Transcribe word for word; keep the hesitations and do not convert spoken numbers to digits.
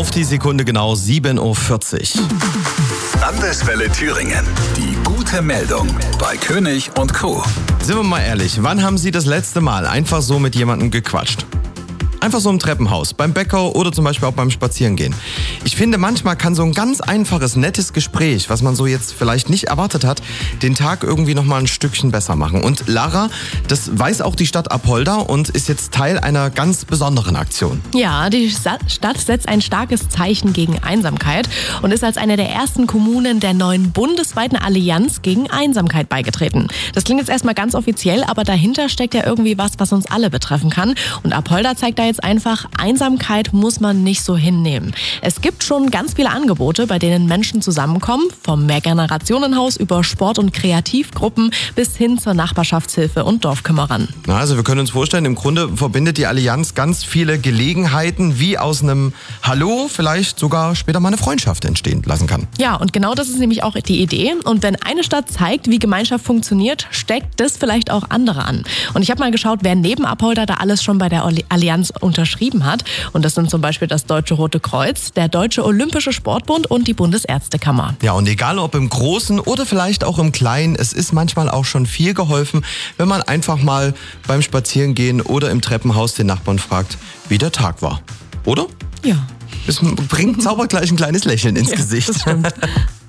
Auf die Sekunde genau sieben Uhr vierzig. Landeswelle Thüringen. Die gute Meldung bei König und Co. Sind wir mal ehrlich, wann haben Sie das letzte Mal einfach so mit jemandem gequatscht? Einfach so im Treppenhaus, beim Bäcker oder zum Beispiel auch beim Spazierengehen. Ich finde, manchmal kann so ein ganz einfaches, nettes Gespräch, was man so jetzt vielleicht nicht erwartet hat, den Tag irgendwie nochmal ein Stückchen besser machen. Und Lara, das weiß auch die Stadt Apolda und ist jetzt Teil einer ganz besonderen Aktion. Ja, die Stadt setzt ein starkes Zeichen gegen Einsamkeit und ist als eine der ersten Kommunen der neuen bundesweiten Allianz gegen Einsamkeit beigetreten. Das klingt jetzt erstmal ganz offiziell, aber dahinter steckt ja irgendwie was, was uns alle betreffen kann. Und Apolda zeigt da jetzt einfach, Einsamkeit muss man nicht so hinnehmen. Es gibt schon ganz viele Angebote, bei denen Menschen zusammenkommen, vom Mehrgenerationenhaus über Sport- und Kreativgruppen bis hin zur Nachbarschaftshilfe und Dorfkümmerern. Na, also wir können uns vorstellen, im Grunde verbindet die Allianz ganz viele Gelegenheiten, wie aus einem Hallo vielleicht sogar später mal eine Freundschaft entstehen lassen kann. Ja, und genau das ist nämlich auch die Idee. Und wenn eine Stadt zeigt, wie Gemeinschaft funktioniert, steckt das vielleicht auch andere an. Und ich habe mal geschaut, wer neben Apolda da alles schon bei der Allianz unterschrieben hat. Und das sind zum Beispiel das Deutsche Rote Kreuz, der Deutsche Olympische Sportbund und die Bundesärztekammer. Ja, und egal ob im Großen oder vielleicht auch im Kleinen, es ist manchmal auch schon viel geholfen, wenn man einfach mal beim Spazierengehen oder im Treppenhaus den Nachbarn fragt, wie der Tag war. Oder? Ja. Es bringt, zaubert gleich ein kleines Lächeln ins ja, Gesicht. Das stimmt.